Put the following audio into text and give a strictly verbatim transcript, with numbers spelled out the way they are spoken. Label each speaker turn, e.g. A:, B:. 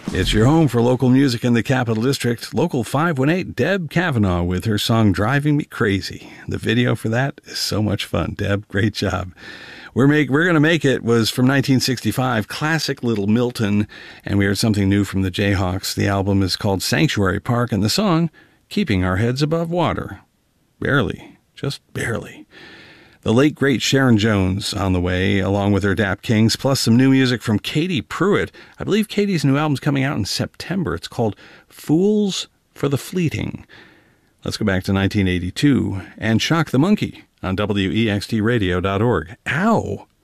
A: It's your home for local music in the Capital District. Local five one eight, Deb Kavanaugh with her song Driving Me Crazy. The video for that is so much fun. Deb, great job. We're make we're gonna make it was from nineteen sixty-five, classic Little Milton, and we heard something new from the Jayhawks. The album is called Sanctuary Park, and the song Keeping Our Heads Above Water. Barely, just barely. The late, great Sharon Jones on the way, along with her Dap Kings, plus some new music from Katie Pruitt. I believe Katie's new album's coming out in September. It's called Fools for the Fleeting. Let's go back to nineteen eighty-two and Shock the Monkey on W E X T radio dot org. Ow!